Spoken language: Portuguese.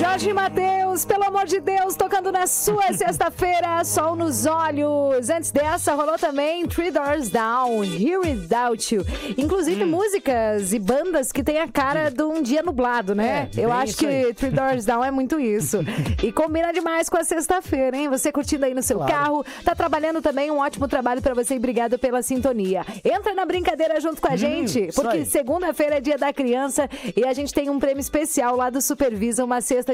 Jorge Mateus, pelo amor de Deus, tocando na sua sexta-feira, sol nos olhos. Antes dessa, rolou também Three Doors Down, Here Without You. Inclusive, músicas e bandas que tem a cara de um dia nublado, né? Eu acho que Three Doors Down é muito isso. E combina demais com a sexta-feira, hein? Você curtindo aí no seu carro, tá trabalhando também, um ótimo trabalho pra você e obrigado pela sintonia. Entra na brincadeira junto com a gente, porque segunda-feira é dia da criança e a gente tem um prêmio especial lá do Supervisa, uma cesta